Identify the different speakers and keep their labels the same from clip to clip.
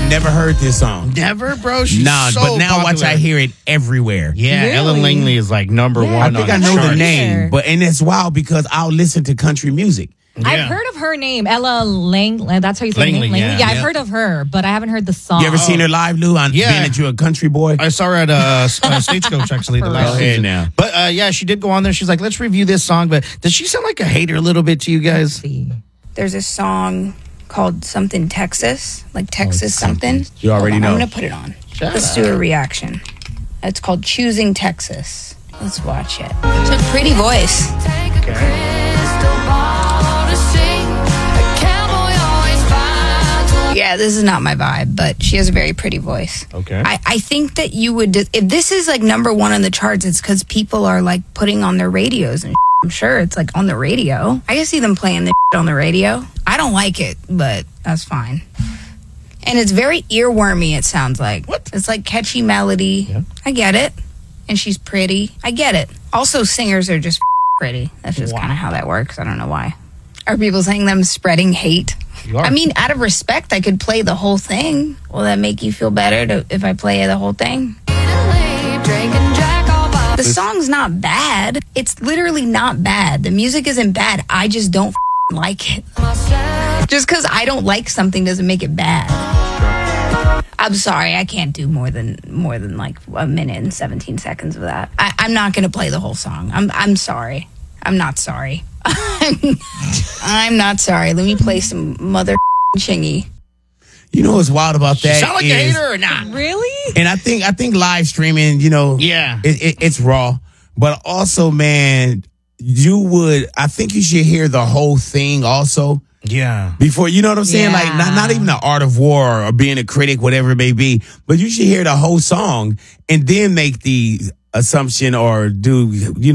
Speaker 1: I've never heard this song.
Speaker 2: Never, bro? She's so
Speaker 1: but now watch,
Speaker 2: popular.
Speaker 1: I hear it everywhere.
Speaker 2: Yeah,
Speaker 3: Really?
Speaker 2: Ellen Langley is like number
Speaker 3: Yeah,
Speaker 2: one.
Speaker 1: I think
Speaker 2: on
Speaker 1: I know the
Speaker 2: charts.
Speaker 1: name, and it's wild because I'll listen to country music.
Speaker 2: Yeah.
Speaker 3: I've heard of her name, Ella Langley. That's how you say her
Speaker 2: Langley,
Speaker 3: name.
Speaker 2: yeah.
Speaker 3: I've heard of her, but I haven't heard the song.
Speaker 1: You ever seen her live, Lou? On
Speaker 2: Yeah.
Speaker 1: being that you're a country boy.
Speaker 2: I saw her at Stagecoach actually the last
Speaker 1: real.
Speaker 2: season.
Speaker 1: Now.
Speaker 2: But yeah, she did go on there. She's like, let's review this song. But does she sound like a hater a little bit to you guys?
Speaker 4: There's a song called something Texas, like Texas something.
Speaker 1: You already
Speaker 4: Hold on,
Speaker 1: know.
Speaker 4: I'm going to put it on. Let's do a reaction. It's called Choosing Texas. Let's watch it. It's a pretty voice. Yeah, this is not my vibe, but she has a very pretty voice.
Speaker 2: Okay.
Speaker 4: I think that you would, if this is like number one on the charts, it's because people are like putting on their radios and I'm sure it's like on the radio. I can see them playing the on the radio. I don't like it, but that's fine. And it's very earwormy, it sounds like.
Speaker 2: What?
Speaker 4: It's like catchy melody.
Speaker 2: Yeah.
Speaker 4: I get it. And she's pretty. I get it. Also, singers are just pretty. That's just kind of how that works. I don't know why. Are people saying them spreading hate?
Speaker 2: You are.
Speaker 4: I mean, out of respect, I could play the whole thing. Will that make you feel better if I play the whole thing? The song's not bad. It's literally not bad. The music isn't bad. I just don't like it. Just because I don't like something doesn't make it bad. I'm sorry, I can't do more than like a minute and 17 seconds of that. I'm not going to play the whole song. I'm sorry. I'm not sorry. I'm not sorry. Let me play some mother chingy.
Speaker 1: You know what's wild about that?
Speaker 2: Sound like a
Speaker 1: is-
Speaker 2: hater or not?
Speaker 3: Really?
Speaker 1: And I think live streaming,
Speaker 2: Yeah.
Speaker 1: it's raw. But also, man, I think you should hear the whole thing also
Speaker 2: Yeah.
Speaker 1: before, you know what I'm saying?
Speaker 3: Yeah.
Speaker 1: Like, not even the art of war or being a critic, whatever it may be, but you should hear the whole song and then make the assumption or do,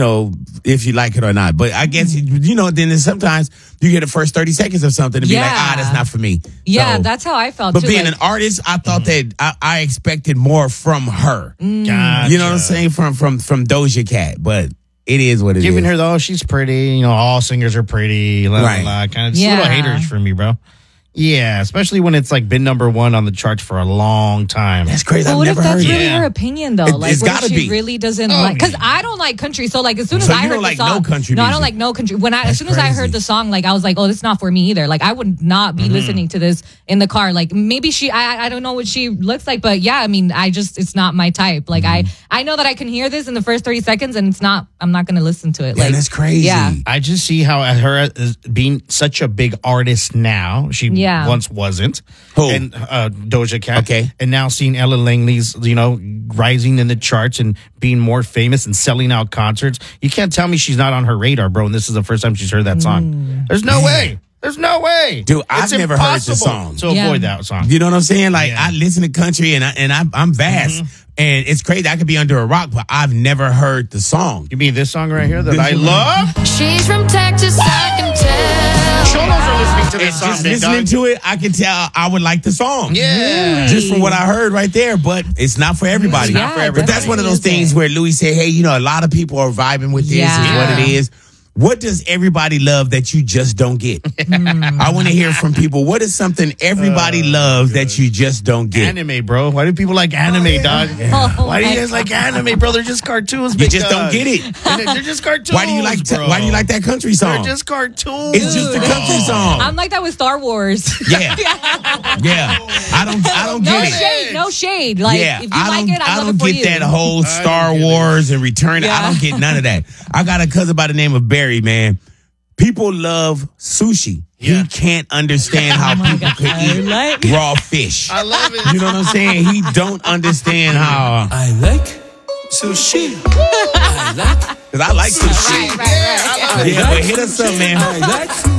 Speaker 1: if you like it or not. But I guess, then sometimes you get the first 30 seconds of something and be like,
Speaker 3: Yeah.
Speaker 1: that's not for me.
Speaker 3: Yeah,
Speaker 1: So-
Speaker 3: that's how I felt
Speaker 1: But
Speaker 3: too.
Speaker 1: being
Speaker 3: like,
Speaker 1: an artist, I thought that I expected more from her.
Speaker 2: Gotcha.
Speaker 1: You know what I'm saying? From Doja Cat, but it is what it is.
Speaker 2: Giving her though, she's pretty. All singers are pretty. Blah,
Speaker 1: Right.
Speaker 2: blah, blah. Kind of just
Speaker 3: Yeah.
Speaker 2: little haters for me, bro. Yeah, especially when it's like been number one on the charts for a long time.
Speaker 1: That's crazy.
Speaker 3: But
Speaker 1: I've
Speaker 3: what if
Speaker 1: never
Speaker 3: that's
Speaker 1: heard
Speaker 3: really
Speaker 1: it.
Speaker 3: her opinion, though?
Speaker 1: It's
Speaker 3: What if
Speaker 1: gotta
Speaker 3: she
Speaker 1: be.
Speaker 3: really doesn't like? Because I don't like country. So, like, as soon as
Speaker 1: So
Speaker 3: I
Speaker 1: you
Speaker 3: heard
Speaker 1: don't
Speaker 3: the
Speaker 1: like
Speaker 3: song,
Speaker 1: no country
Speaker 3: I don't
Speaker 1: music?
Speaker 3: like no country. As
Speaker 1: That's
Speaker 3: soon as I
Speaker 1: crazy.
Speaker 3: heard the song, like, I was like, oh, this is not for me either. Like, I would not be listening to this in the car. Like, maybe I don't know what she looks like, but yeah, I mean, it's not my type. Like, I know that I can hear this in the first 30 seconds, and I'm not going to listen to it.
Speaker 1: Yeah,
Speaker 3: Like,
Speaker 1: that's crazy.
Speaker 3: Yeah.
Speaker 2: I just see how her as being such a big artist now, she
Speaker 3: Yeah.
Speaker 2: once wasn't.
Speaker 1: Who?
Speaker 2: And Doja Cat.
Speaker 1: Okay.
Speaker 2: And now seeing Ella Langley's, rising in the charts and being more famous and selling out concerts. You can't tell me she's not on her radar, bro. And this is the first time she's heard that song. There's no way. There's no way.
Speaker 1: Dude, I've
Speaker 2: It's
Speaker 1: never heard the
Speaker 2: impossible
Speaker 1: song.
Speaker 2: to
Speaker 3: Yeah.
Speaker 2: avoid that song.
Speaker 1: You know what I'm saying? Like,
Speaker 2: Yeah.
Speaker 1: I listen to country and I'm vast. And it's crazy. I could be under a rock, but I've never heard the song.
Speaker 2: You mean this song right here that
Speaker 1: This
Speaker 2: I
Speaker 1: one.
Speaker 2: love?
Speaker 5: She's from Texas, I can tell.
Speaker 2: Cholos are listening to
Speaker 1: And
Speaker 2: this song.
Speaker 1: just
Speaker 2: big
Speaker 1: listening
Speaker 2: dog.
Speaker 1: to it, I can tell I would like the song.
Speaker 2: Yeah.
Speaker 1: Just from what I heard right there, but it's not for everybody.
Speaker 3: It's not for everybody.
Speaker 1: But that's one of those
Speaker 3: Definitely
Speaker 1: things
Speaker 3: isn't.
Speaker 1: where Louis said, hey, a lot of people are vibing with this,
Speaker 3: Yeah.
Speaker 1: is what it is. What does everybody love that you just don't get? I want to hear from people. What is something everybody loves that you just don't get?
Speaker 2: Anime, bro. Why do people like anime, dog?
Speaker 3: Oh,
Speaker 2: Why do you
Speaker 3: my
Speaker 2: guys like anime, bro? They're just cartoons.
Speaker 1: You
Speaker 2: big
Speaker 1: just
Speaker 2: dog.
Speaker 1: don't get it.
Speaker 2: They're just cartoons.
Speaker 1: Why do you like that country song?
Speaker 2: They're just cartoons.
Speaker 1: It's just a country song.
Speaker 3: I'm like that with Star Wars.
Speaker 1: Yeah. Yeah. I don't
Speaker 3: No
Speaker 1: get it.
Speaker 3: shade, no shade. Like,
Speaker 1: Yeah,
Speaker 3: if you like it, I
Speaker 1: don't
Speaker 3: love it for
Speaker 1: get
Speaker 3: you.
Speaker 1: that whole Star
Speaker 2: get it.
Speaker 1: Wars and Return.
Speaker 3: Yeah.
Speaker 1: I don't get none of that. I got a cousin by the name of Barry, man. People love sushi.
Speaker 2: Yeah.
Speaker 1: He can't understand how people could eat
Speaker 3: Like-
Speaker 1: raw fish.
Speaker 2: I love it.
Speaker 1: You know what I'm saying? He don't understand how.
Speaker 6: I like sushi. I like
Speaker 1: Because I like sushi.
Speaker 3: Right, right, right.
Speaker 1: Yeah, but hit us up, man.
Speaker 6: I like